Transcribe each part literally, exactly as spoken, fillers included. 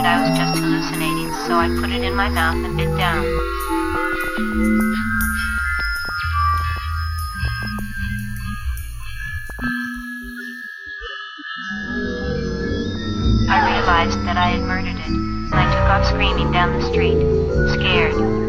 I was just hallucinating, so I put it in my mouth and bit down. I realized that I had murdered it, and I took off screaming down the street, scared.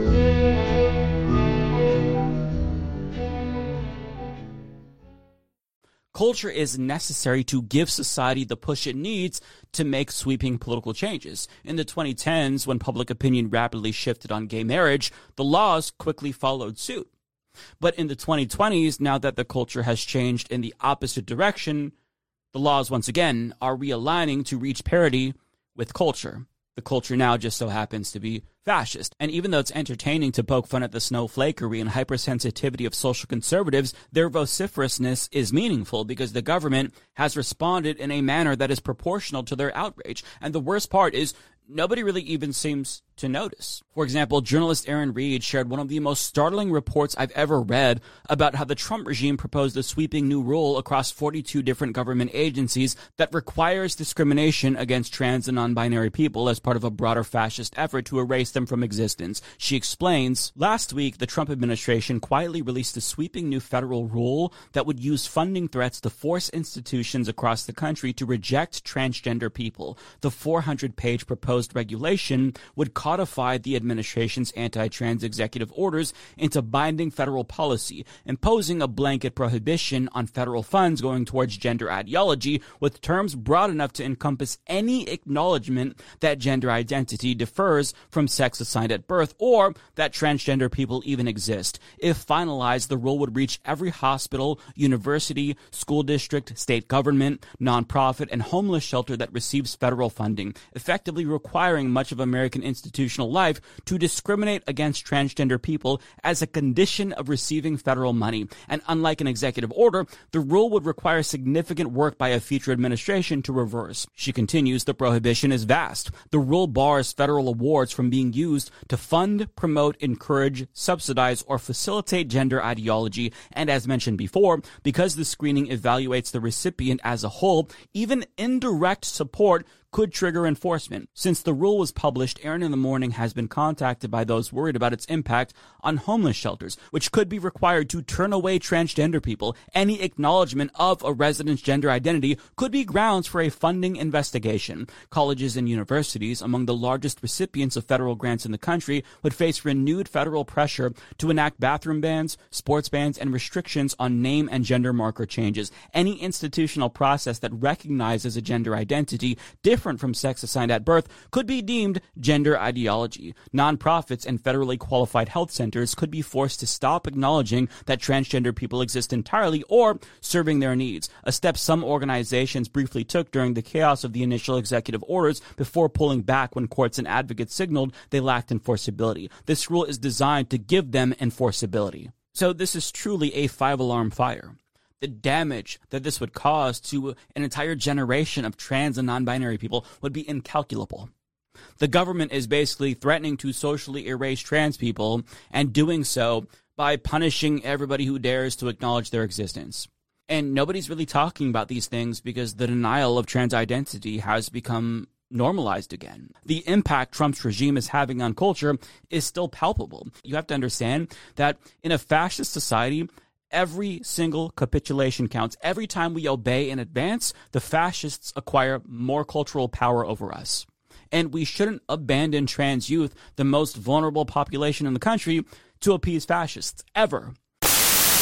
Culture is necessary to give society the push it needs to make sweeping political changes. In the twenty tens, when public opinion rapidly shifted on gay marriage, the laws quickly followed suit. But in the twenty twenties, now that the culture has changed in the opposite direction, the laws once again are realigning to reach parity with culture. The culture now just so happens to be fascist. And even though it's entertaining to poke fun at the snowflakery and hypersensitivity of social conservatives, their vociferousness is meaningful because the government has responded in a manner that is proportional to their outrage. And the worst part is nobody really even seems to notice. For example, journalist Aaron Reed shared one of the most startling reports I've ever read about how the Trump regime proposed a sweeping new rule across forty-two different government agencies that requires discrimination against trans and non-binary people as part of a broader fascist effort to erase them from existence. She explains, last week, the Trump administration quietly released a sweeping new federal rule that would use funding threats to force institutions across the country to reject transgender people. The four hundred page proposed regulation would codify the administration's anti-trans executive orders into binding federal policy, imposing a blanket prohibition on federal funds going towards gender ideology with terms broad enough to encompass any acknowledgement that gender identity differs from sex assigned at birth or that transgender people even exist. If finalized, the rule would reach every hospital, university, school district, state government, nonprofit, and homeless shelter that receives federal funding, effectively requiring much of American institutional life to discriminate against transgender people as a condition of receiving federal money. And unlike an executive order, the rule would require significant work by a future administration to reverse. She continues, the prohibition is vast. The rule bars federal awards from being used to fund, promote, encourage, subsidize, or facilitate gender ideology. And as mentioned before, because the screening evaluates the recipient as a whole, even indirect support could trigger enforcement. Since the rule was published, Aaron in the Morning has been contacted by those worried about its impact on homeless shelters, which could be required to turn away transgender people. Any acknowledgement of a resident's gender identity could be grounds for a funding investigation. Colleges and universities, among the largest recipients of federal grants in the country, would face renewed federal pressure to enact bathroom bans, sports bans, and restrictions on name and gender marker changes. Any institutional process that recognizes a gender identity different from sex assigned at birth could be deemed gender ideology. Nonprofits and federally qualified health centers could be forced to stop acknowledging that transgender people exist entirely or serving their needs, a step some organizations briefly took during the chaos of the initial executive orders before pulling back when courts and advocates signaled they lacked enforceability. This rule is designed to give them enforceability. So this is truly a five-alarm fire. The damage that this would cause to an entire generation of trans and non-binary people would be incalculable. The government is basically threatening to socially erase trans people and doing so by punishing everybody who dares to acknowledge their existence. And nobody's really talking about these things because the denial of trans identity has become normalized again. The impact Trump's regime is having on culture is still palpable. You have to understand that in a fascist society, every single capitulation counts. Every time we obey in advance, the fascists acquire more cultural power over us. And we shouldn't abandon trans youth, the most vulnerable population in the country, to appease fascists, ever.